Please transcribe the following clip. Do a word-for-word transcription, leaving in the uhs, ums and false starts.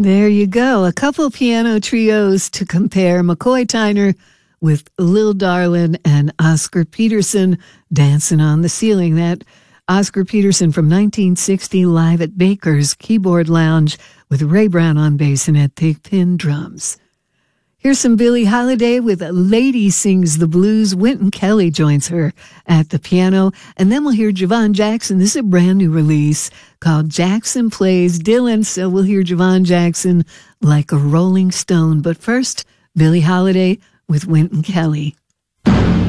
There you go. A couple piano trios to compare. McCoy Tyner with Lil Darlin and Oscar Peterson, Dancing on the Ceiling. That Oscar Peterson from nineteen sixty, live at Baker's Keyboard Lounge with Ray Brown on bass and at Pigpen drums. Here's some Billie Holiday with Lady Sings the Blues. Wynton Kelly joins her at the piano. And then we'll hear Javon Jackson. This is a brand new release called Jackson Plays Dylan. So we'll hear Javon Jackson like a rolling stone. But first, Billie Holiday with Wynton Kelly.